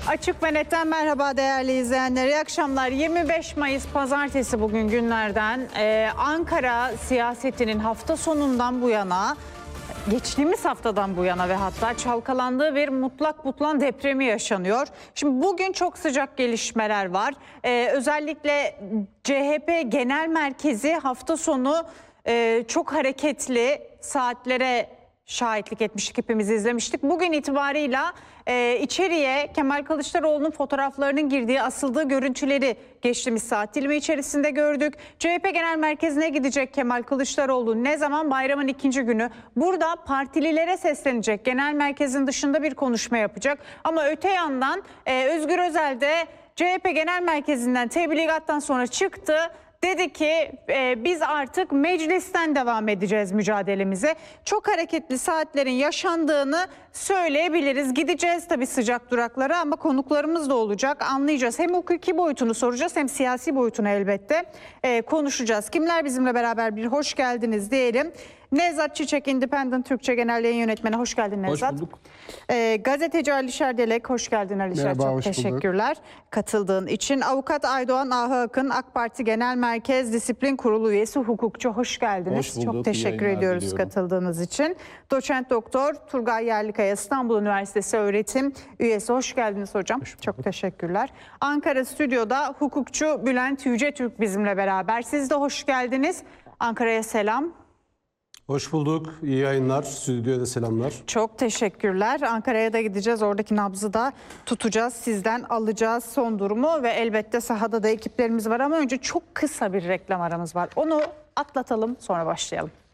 Açık ve Net'ten merhaba değerli izleyenler. İyi akşamlar. 25 Mayıs Pazartesi bugün günlerden. Ankara siyasetinin hafta sonundan bu yana, geçtiğimiz haftadan bu yana ve hatta çalkalandığı bir mutlak butlan depremi yaşanıyor. Şimdi bugün çok sıcak gelişmeler var. Özellikle CHP Genel Merkezi hafta sonu çok hareketli saatlere şahitlik etmiştik, hepimiz izlemiştik. Bugün itibarıyla içeriye Kemal Kılıçdaroğlu'nun fotoğraflarının girdiği, asıldığı görüntüleri geçtiğimiz saat dilimi içerisinde gördük. CHP Genel Merkezi'ne gidecek Kemal Kılıçdaroğlu. Ne zaman? Bayramın ikinci günü. Burada partililere seslenecek. Genel merkezin dışında bir konuşma yapacak. Ama öte yandan Özgür Özel de CHP Genel Merkezi'nden tebligattan sonra çıktı. Dedi ki biz artık meclisten devam edeceğiz mücadelemize. Çok hareketli saatlerin yaşandığını söyleyebiliriz. Gideceğiz tabii sıcak duraklara ama konuklarımız da olacak. Anlayacağız. Hem hukuki boyutunu soracağız hem siyasi boyutunu elbette konuşacağız. Kimler bizimle beraber? Bir hoş geldiniz diyelim. Nevzat Çiçek, Independent Türkçe Genel Yayın Yönetmeni. Hoş geldin Nevzat. Hoş bulduk. Gazeteci Alişer Delek. Hoş geldin Alişer. Merhaba, çok hoş teşekkürler katıldığın için. Avukat Aydoğan Ahu Akın, AK Parti Genel Merkez Disiplin Kurulu üyesi, hukukçu. Hoş geldiniz. Hoş bulduk. Çok teşekkür ediyoruz diliyorum. katıldığınız için. Doçent Doktor Turgay Yerlikaya, İstanbul Üniversitesi öğretim üyesi. Hoş geldiniz hocam. Çok teşekkürler. Ankara stüdyoda hukukçu Bülent Yücetürk bizimle beraber. Siz de hoş geldiniz. Ankara'ya selam. Hoş bulduk. İyi yayınlar. Stüdyoya da selamlar. Çok teşekkürler. Ankara'ya da gideceğiz. Oradaki nabzı da tutacağız. Sizden alacağız son durumu ve elbette sahada da ekiplerimiz var ama önce çok kısa bir reklam aramız var. Onu atlatalım, sonra başlayalım.